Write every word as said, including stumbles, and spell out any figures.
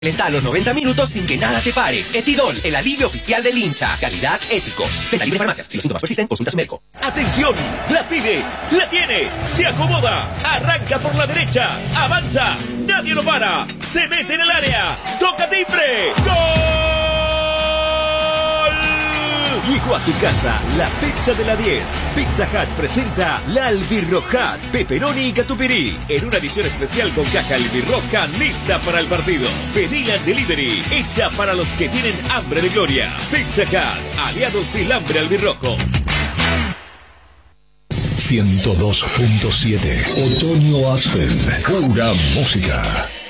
Lenta los noventa minutos sin que nada te pare. Etidol, el alivio oficial del hincha. Calidad, éticos. Venta libre en farmacias. Si los síntomas persisten, consulta a su médico. ¡Atención! ¡La pide! ¡La tiene! ¡Se acomoda! ¡Arranca por la derecha! ¡Avanza! ¡Nadie lo para! ¡Se mete en el área! ¡Toca timbre! ¡Gol! Llegó a tu casa la pizza de la diez. Pizza Hut presenta la Albirroja, pepperoni y catupirí en una edición especial con caja Albirroja lista para el partido. Pedila en delivery, hecha para los que tienen hambre de gloria. Pizza Hut, aliados del hambre albirrojo. ciento dos punto siete Otoño Aspen, pura música.